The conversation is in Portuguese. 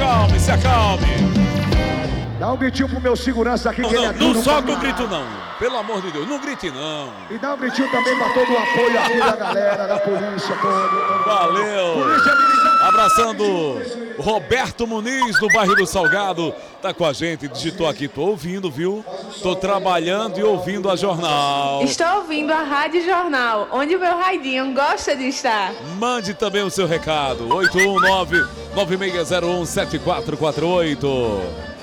acalme, se acalme. Dá um gritinho pro meu segurança aqui, que ele é Não duro sobe pra o grito não, pelo amor de Deus, não grite não. E dá um gritinho também pra todo o apoio aqui da galera, da polícia, todo. Valeu. Polícia Militar. Abraçando o Roberto Muniz, do bairro do Salgado, tá com a gente, digitou aqui, tô ouvindo, viu? Tô trabalhando e ouvindo a jornal. Estou ouvindo a Rádio Jornal, onde o meu raidinho gosta de estar. Mande também o seu recado, 819-9601-7448.